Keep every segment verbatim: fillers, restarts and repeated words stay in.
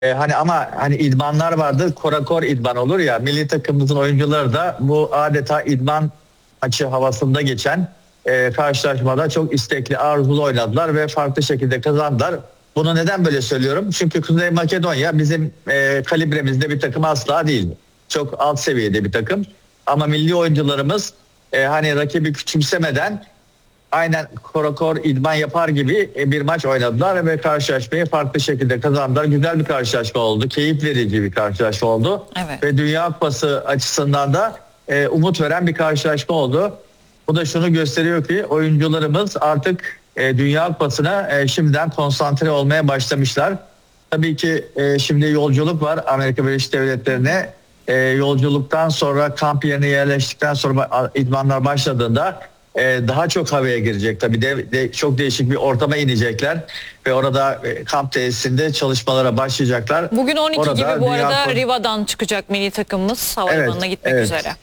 E, hani ama hani idmanlar vardır, korakor idman olur ya, milli takımımızın oyuncuları da bu adeta idman maçı havasında geçen e, karşılaşmada çok istekli, arzulu oynadılar ve farklı şekilde kazandılar. Bunu neden böyle söylüyorum? Çünkü Kuzey Makedonya bizim e, kalibremizde bir takım asla değil. Çok alt seviyede bir takım. Ama milli oyuncularımız e, hani rakibi küçümsemeden aynen korakor idman yapar gibi bir maç oynadılar ve karşılaşmayı farklı şekilde kazandılar. Güzel bir karşılaşma oldu. Keyif verici bir karşılaşma oldu. Evet. Ve Dünya Kupası açısından da e, umut veren bir karşılaşma oldu. Bu da şunu gösteriyor ki oyuncularımız artık e, Dünya Kupası'na e, şimdiden konsantre olmaya başlamışlar. Tabii ki e, şimdi yolculuk var Amerika Birleşik Devletleri'ne. E, yolculuktan sonra kamp yerine yerleştikten sonra idmanlar başladığında e, daha çok havaya girecek. Tabii de, de çok değişik bir ortama inecekler ve orada e, kamp tesisinde çalışmalara başlayacaklar. Bugün on iki Orada gibi bu arada Dünya... Riva'dan çıkacak milli takımımız havalimanına evet, gitmek evet. üzere.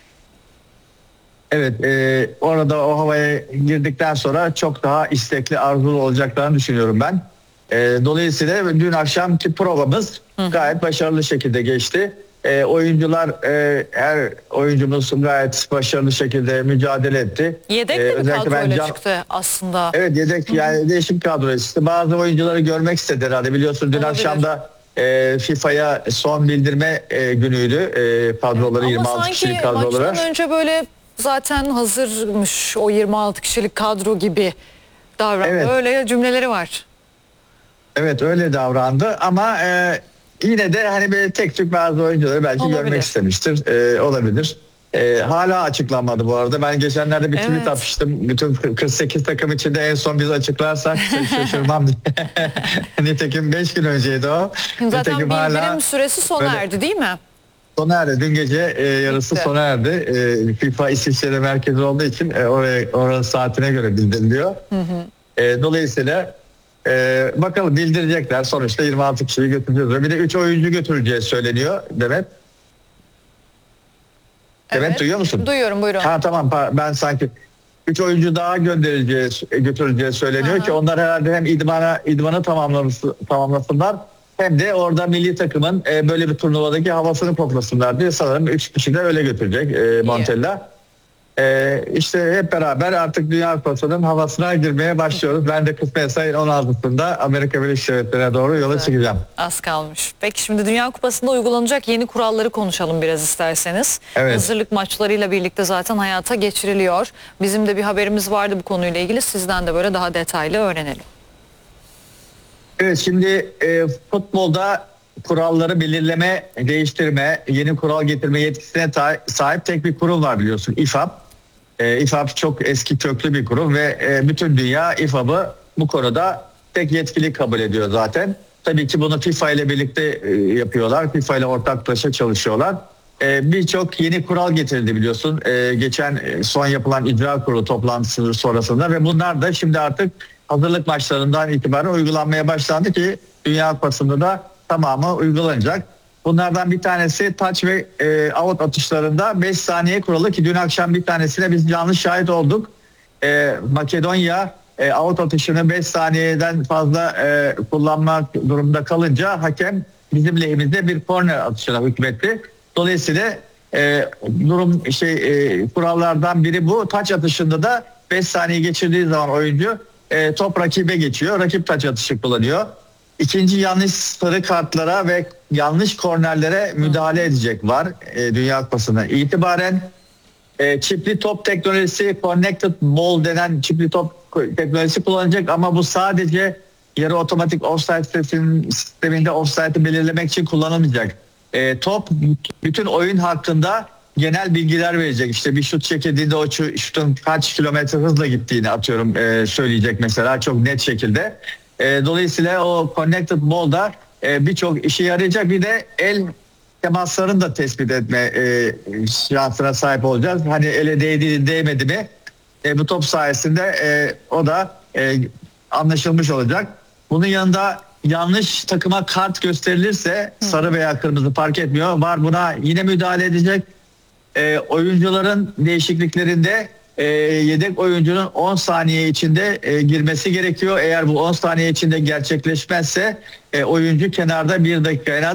Evet, e, orada o havaya girdikten sonra çok daha istekli, arzulu olacaklarını düşünüyorum ben. E, dolayısıyla dün akşamki provamız Hı. gayet başarılı şekilde geçti. E, oyuncular, e, her oyuncumuz gayet başarılı şekilde mücadele etti. Yedek e, de bir kadroyla can... çıktı aslında. Evet, yedek, yani değişik kadro çıktı. Bazı oyuncuları görmek istedi herhalde. Biliyorsun dün Olabilir. akşam da e, FIFA'ya son bildirme e, günüydü. E, kadroları Ama yirmi altı kişilik kadroları. sanki maçtan önce böyle zaten hazırmış o yirmi altı kişilik kadro gibi davrandı. Evet. Öyle cümleleri var. Evet, öyle davrandı ama e, yine de hani böyle tek tük bazı oyuncuları belki Olabilir. görmek istemiştir. E, olabilir. E, hala açıklanmadı bu arada. Ben geçenlerde bir tweet Evet. atmıştım. Bütün kırk sekiz takım içinde en son biz açıklarsak şaşırmam diye. Nitekim beş gün önceydi o. Zaten Nitekim bildirim hala süresi sona böyle... erdi değil mi? Sona erdi. Dün gece e, yarısı Bitti. sona erdi. E, FIFA İsviçre merkezi olduğu için e, oraya oranın saatine göre bildiriliyor. Hı hı. E, dolayısıyla e, bakalım bildirecekler. Sonuçta yirmi altı kişiyi götüreceğiz. Bir de üç oyuncu götüreceği söyleniyor Demet. Evet. Demet, duyuyor musun? Duyuyorum, buyurun. Ha tamam, ben sanki üç oyuncu daha gönderileceği, götürüleceği söyleniyor Aha. ki onlar herhalde hem idmana idmanı tamamlasınlar hem de orada milli takımın e, böyle bir turnuvadaki havasını koklasınlar diye sanırım üç kişi de öyle götürecek e, Montella. E, işte hep beraber artık Dünya Kupası'nın havasına girmeye başlıyoruz. Ben de kısmetse ayın on altısında Amerika Birleşik Devletleri'ne doğru yola evet. çıkacağım. Az kalmış. Peki şimdi Dünya Kupası'nda uygulanacak yeni kuralları konuşalım biraz isterseniz. Evet. Hazırlık maçlarıyla birlikte zaten hayata geçiriliyor. Bizim de bir haberimiz vardı bu konuyla ilgili. Sizden de böyle daha detaylı öğrenelim. Evet, şimdi e, futbolda kuralları belirleme, değiştirme, yeni kural getirme yetkisine ta- sahip tek bir kurum var biliyorsun, İ F A B. E, İ F A B çok eski köklü bir kurum ve e, bütün dünya İ F A B'ı bu konuda tek yetkili kabul ediyor zaten. Tabii ki bunu FIFA ile birlikte e, yapıyorlar. FIFA ile ortaklaşa çalışıyorlar. E, Birçok yeni kural getirildi biliyorsun. E, geçen e, son yapılan icra kurulu toplantısı sonrasında ve bunlar da şimdi artık hazırlık maçlarından itibaren uygulanmaya başlandı ki Dünya Kupası'nda da tamamı uygulanacak. Bunlardan bir tanesi touch ve e, out atışlarında beş saniye kuralı ki dün akşam bir tanesine biz canlı şahit olduk. E, Makedonya e, out atışını beş saniyeden fazla e, kullanmak durumunda kalınca hakem bizim lehimizde bir korner atışına hükmetti. Dolayısıyla e, durum şey e, kurallardan biri bu. Touch atışında da beş saniye geçirdiği zaman oyuncu e, top rakibe geçiyor. Rakip touch atışı kullanıyor. İkinci, yanlış sarı kartlara ve yanlış kornerlere müdahale edecek var e, Dünya Kupası'ndan itibaren. E, çipli top teknolojisi, connected ball denen çipli top teknolojisi kullanacak ama bu sadece yarı otomatik offside sisteminde offside'ı belirlemek için kullanılmayacak. E, top bütün oyun hakkında genel bilgiler verecek. İşte bir şut çekildiğinde o şutun kaç kilometre hızla gittiğini atıyorum e, söyleyecek mesela çok net şekilde. E, dolayısıyla o connected ball'da e, birçok işe yarayacak. Bir de el temaslarını da tespit etme e, şansına sahip olacağız. Hani ele değdi değmedi mi e, bu top sayesinde e, o da e, anlaşılmış olacak. Bunun yanında yanlış takıma kart gösterilirse Hı. sarı veya kırmızı fark etmiyor. Var buna yine müdahale edecek. E, oyuncuların değişikliklerinde e, yedek oyuncunun on saniye içinde e, girmesi gerekiyor. Eğer bu on saniye içinde gerçekleşmezse e, oyuncu kenarda bir dakika en az